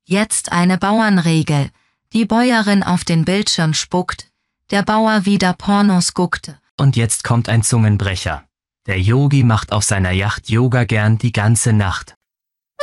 Jetzt eine Bauernregel. Die Bäuerin auf den Bildschirm spuckt, der Bauer wieder Pornos guckte. Und jetzt kommt ein Zungenbrecher. Der Yogi macht auf seiner Yacht Yoga gern die ganze Nacht.